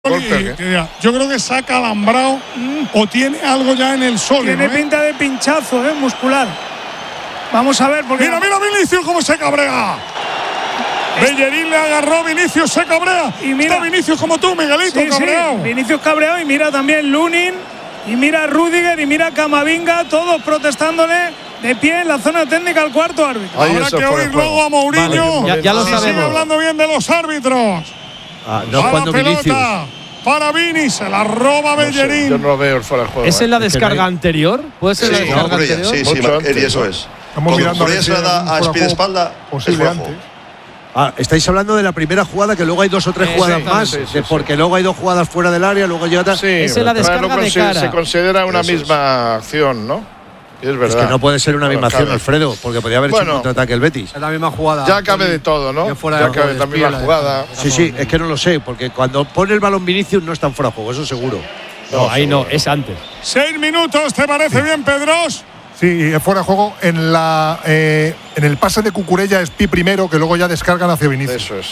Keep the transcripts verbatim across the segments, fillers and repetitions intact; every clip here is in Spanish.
Golpe, yo creo que se ha acalambrado mm. o tiene algo ya en el sol. Tiene ¿no, eh? pinta de pinchazo, ¿eh? Muscular. Vamos a ver. Porque mira, mira Vinicius cómo se cabrea. Es... Bellerín le agarró, Vinicius se cabrea. Y mira Está Vinicius como tú, Miguelito, sí, cabreado. Sí. Vinicius cabreado y mira también Lunin. Y mira Rüdiger y mira Camavinga, todos protestándole de pie en la zona técnica al cuarto árbitro. Ahí Habrá que oír luego a Mourinho. Vale, ya, ya lo sí, sabemos. Sigue hablando bien de los árbitros. Ah, no, cuando Vinicius. Para Vini, se la roba Bellerín. No sé, yo no lo veo fuera del juego. ¿Es en la descarga es que no hay... anterior? ¿Puede ser sí, la descarga no, anterior? Sí, sí, y eso es. Estamos mirando por eso le da a espalda espalda. Posible antes. Ah, estáis hablando de la primera jugada, que luego hay dos o tres jugadas más, sí, sí, porque sí. luego hay dos jugadas fuera del área, luego llega otra. Sí, es en la descarga de cara. Se considera una eso misma es. acción, ¿no? Y es verdad. Es que no puede ser una bueno, misma acción, cabe. Alfredo, porque podría haber bueno, hecho un contraataque el Betis. Es la misma jugada. Ya cabe de todo, ¿no? Ya cabe la misma jugada. Sí, sí, es que no lo sé, porque cuando pone el balón Vinicius no está en fuera de juego, eso seguro. No, no ahí no, es antes. Seis minutos, ¿te parece sí. bien, Pedros? Sí, fuera de juego en la eh, en el pase de Cucurella es Pi primero, que luego ya descargan hacia Vinicius. Eso es.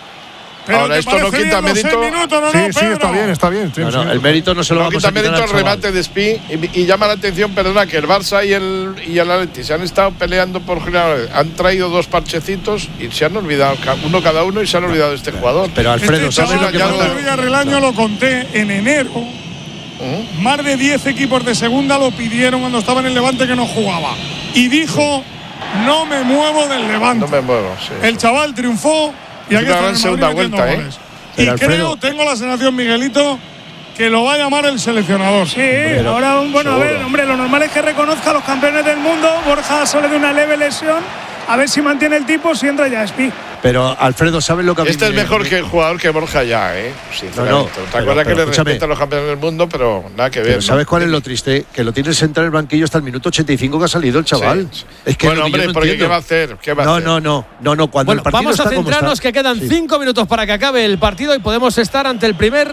Pero Ahora esto no quita mérito. Minutos, no, sí, no, sí, está bien, está bien. Sí, no, no, sí, el mérito no se lo no vamos quita a quitar mérito el remate de Spi y, y llama la atención, perdona, que el Barça y el y el Atleti se han estado peleando por general, han traído dos parchecitos y se han olvidado uno cada uno y se han olvidado de este jugador. Pero Alfredo, este ¿sabes lo que pasa? Villarreal lo conté en enero. Uh-huh. Más de diez equipos de segunda lo pidieron cuando estaba en el Levante que no jugaba. Y dijo, no me muevo del Levante. No me muevo, sí. El chaval triunfó y aquí está en segunda vuelta, ¿eh? Y Pero creo, Alfredo, tengo la sensación, Miguelito, que lo va a llamar el seleccionador. Sí, Pero, ahora, bueno, seguro. a ver, hombre, lo normal es que reconozca a los campeones del mundo. Borja sale de una leve lesión. A ver si mantiene el tipo, si entra ya Spi. Pero, Alfredo, ¿sabes lo que a mí Este me... es mejor que el jugador que Borja ya, ¿eh? Sinceramente. No, no. Otra cosa que le respeta a los campeones del mundo, pero nada que ver. Pero ¿sabes ¿no? cuál es lo triste? Que lo tienes sentado en el banquillo hasta el minuto ochenta y cinco que ha salido el chaval. Sí. Es que bueno, hombre, no porque ¿qué va a hacer? ¿Qué va no, a hacer? no, no, no, no. Cuando bueno, el partido vamos a está centrarnos que quedan sí. cinco minutos para que acabe el partido y podemos estar ante el primer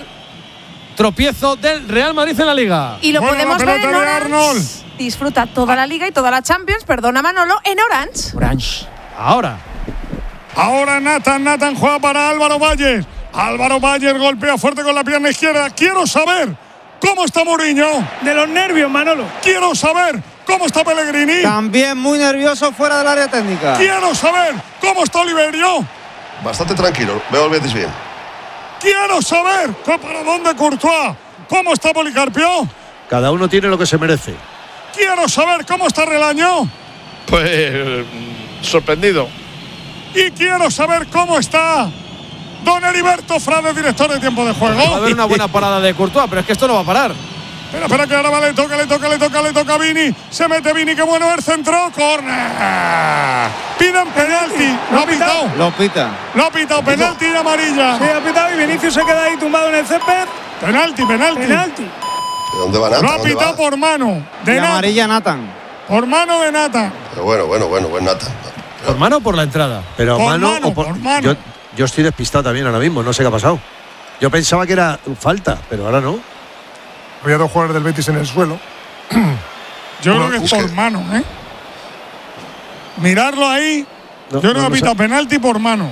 tropiezo del Real Madrid en la Liga. Y lo bueno, podemos ver en Orange. Disfruta toda la Liga y toda la Champions, perdona Manolo, en Orange. Orange. Ahora. Ahora Nathan, Nathan juega para Álvaro Valles. Álvaro Valles golpea fuerte con la pierna izquierda. Quiero saber cómo está Mourinho. De los nervios, Manolo. Quiero saber cómo está Pellegrini. También muy nervioso fuera del área técnica. Quiero saber cómo está Oliverio. Bastante tranquilo, veo el Betis bien. Quiero saber para dónde Courtois. ¿Cómo está Policarpio? Cada uno tiene lo que se merece. Quiero saber cómo está Relaño. Pues sorprendido. Y quiero saber cómo está don Heriberto Frades, director de tiempo de juego. Va a haber una buena parada de Courtois, pero es que esto no va a parar. Espera, espera, que ahora va, le toca, le toca, le toca, le toca a Vini. Se mete Vini, qué bueno el centro. Corner. Piden penalti. Lo ha pitado. Lo pitan. Lo ha pitado, penalti y amarilla. Sí, ha pitado y Vinicius se queda ahí tumbado en el césped. Penalti, penalti. Penalti. ¿De dónde va Nathan? Lo ha pitado por mano. De amarilla Nathan. Por mano de Nathan. Pero bueno, bueno, bueno, buen Nathan. ¿Por mano o por la entrada? Pero por mano, mano, o por, por mano. Yo, yo estoy despistado también ahora mismo, no sé qué ha pasado. Yo pensaba que era falta, pero ahora no. Había dos jugadores del Betis en el suelo. Yo bueno, creo que es por que... mano, ¿eh? Mirarlo ahí. No, yo no, no he pitado penalti por mano.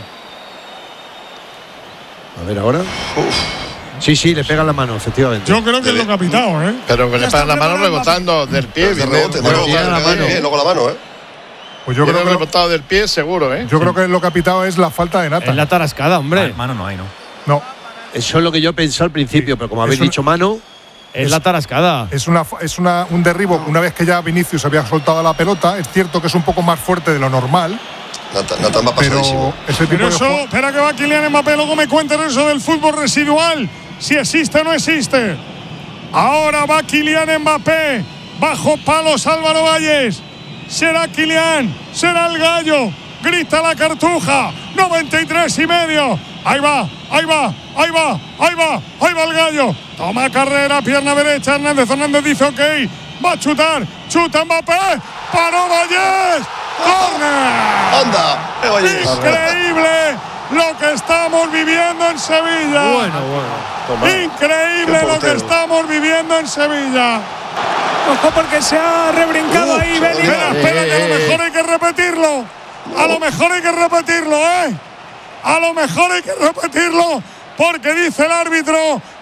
A ver ahora. Uf. Sí, sí, le pega la mano, efectivamente. Yo creo que es lo que ha pitado, ¿eh? Pero que le pega la mano rebotando del pie. De rebote, de rebote, la mano. Pie, luego la mano, ¿eh? Pues yo creo que rebotado del pie, seguro, ¿eh? Yo creo que lo que ha pitado es la falta de Nathan. Es la tarascada, hombre. Ah, mano no hay, ¿no? No. Eso es lo que yo pensé al principio, sí. pero como habéis una, dicho mano… Es, es la tarascada. Es, una, es una, un derribo. Una vez que ya Vinicius había soltado la pelota, es cierto que es un poco más fuerte de lo normal. Nathan, Nathan va pasadísimo. Pero, ese tipo pero de eso, juego... espera que va Kylian Mbappé, luego me cuenten eso del fútbol residual. Si existe o no existe. Ahora va Kylian Mbappé. Bajo palos Álvaro Valles. Será Kylian. Será el gallo. Grita la cartuja. noventa y tres y medio. Ahí va, ahí va, ahí va, ahí va, ahí va el gallo. Toma carrera, pierna derecha. Hernández Hernández dice ok. Va a chutar. Chuta Mbappé. Paró Valles. ¡Corner! ¡Anda! Valles. Increíble lo que estamos viviendo en Sevilla. Bueno, bueno. Toma. Increíble lo que estamos viviendo en Sevilla. Ojo porque se ha rebrincado uh, ahí Bellingham. Espera, espera, que a lo mejor hay que repetirlo. A lo mejor hay que repetirlo, ¿eh? A lo mejor hay que repetirlo. porque dice el árbitro